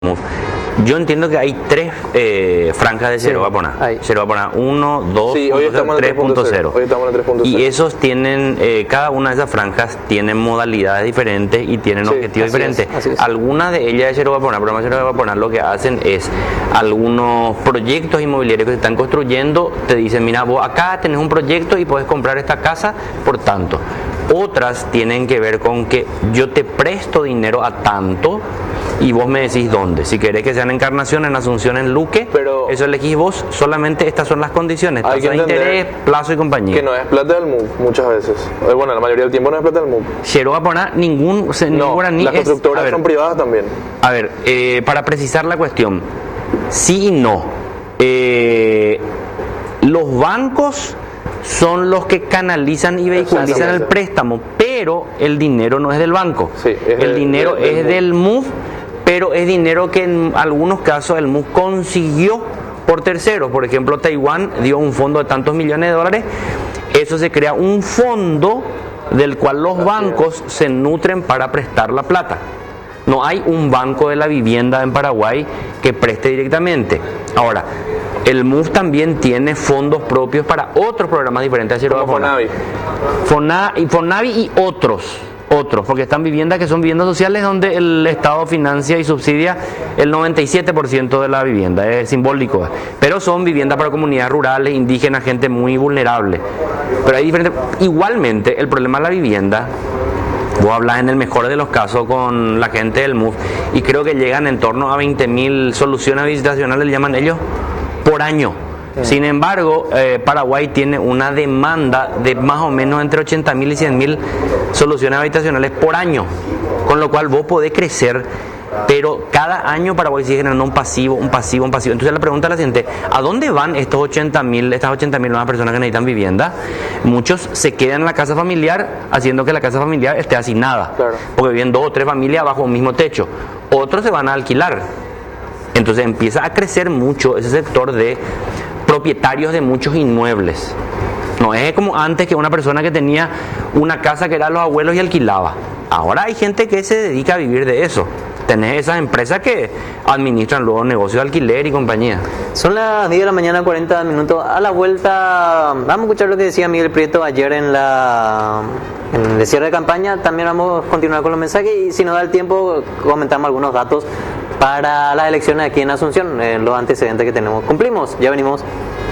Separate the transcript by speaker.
Speaker 1: MUF. Yo entiendo que hay tres franjas de Yerobaponá. Yerobaponá 1, 2,
Speaker 2: sí, 3.0. Hoy estamos en 3.0.
Speaker 1: Y esos tienen, cada una de esas franjas tienen modalidades diferentes y tienen objetivos diferentes. Algunas de ellas de Yerobaponá, programas de Yerobaponá, lo que hacen es algunos proyectos inmobiliarios que se están construyendo, te dicen, mira, vos acá tenés un proyecto y puedes comprar esta casa por tanto. Otras tienen que ver con que yo te presto dinero a tanto y vos me decís dónde. Si querés que sean en Encarnación, en Asunción, en Luque, pero eso elegís vos. Solamente estas son las condiciones: tasa de interés, plazo y compañía.
Speaker 2: Que no es plata del MUF muchas veces. Bueno, la mayoría del tiempo no es plata del MUF.
Speaker 1: Yerobaponá, guaraní.
Speaker 2: Las constructoras son privadas también.
Speaker 1: A ver, para precisar la cuestión, sí y no. Los bancos son los que canalizan y vehiculizan el préstamo, pero el dinero no es del banco.
Speaker 2: Sí,
Speaker 1: el dinero es del MUF, pero es dinero que en algunos casos el MUF consiguió por terceros. Por ejemplo, Taiwán dio un fondo de tantos millones de dólares. Eso se crea un fondo del cual los bancos se nutren para prestar la plata. No hay un banco de la vivienda en Paraguay que preste directamente. Ahora, el MUF también tiene fondos propios para otros programas diferentes.
Speaker 2: Como
Speaker 1: Fonavi y otros, porque están viviendas que son viviendas sociales donde el Estado financia y subsidia el 97% de la vivienda, es simbólico, pero son viviendas para comunidades rurales, indígenas, gente muy vulnerable. Pero hay diferentes. Igualmente, el problema de la vivienda, vos hablas en el mejor de los casos con la gente del MUF y creo que llegan en torno a 20.000 soluciones habitacionales, le llaman ellos, por año. Sin embargo, Paraguay tiene una demanda de más o menos entre 80.000 y 100.000 soluciones habitacionales por año, con lo cual vos podés crecer, pero cada año Paraguay sigue generando un pasivo. Entonces la pregunta es la siguiente: ¿a dónde van estas 80.000 nuevas personas que necesitan vivienda? Muchos se quedan en la casa familiar, haciendo que la casa familiar esté asignada, porque viven 2 o 3 familias bajo un mismo techo. Otros se van a alquilar. Entonces empieza a crecer mucho ese sector de propietarios de muchos inmuebles. No es como antes, que una persona que tenía una casa que era de los abuelos y alquilaba. Ahora hay gente que se dedica a vivir de eso. Tenés esas empresas que administran luego negocios de alquiler y compañía.
Speaker 3: Son las 10 de la mañana, 40 minutos. A la vuelta vamos a escuchar lo que decía Miguel Prieto ayer en el cierre de campaña. También vamos a continuar con los mensajes y si nos da el tiempo comentamos algunos datos para las elecciones aquí en Asunción, los antecedentes que tenemos. Cumplimos, ya venimos.